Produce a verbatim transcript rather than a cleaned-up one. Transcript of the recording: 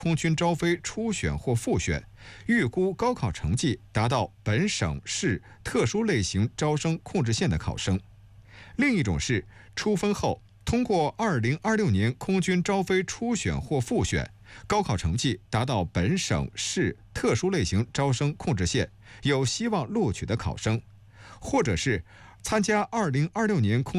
空军招飞初选或复选，预估高考成绩达到本省市特殊类型招生控制线的考生。另一种是出分后通过二零二六年空军招飞初选或复选，高考成绩达到本省市特殊类型招生控制线，有希望录取的考生，或者是参加二零二六年空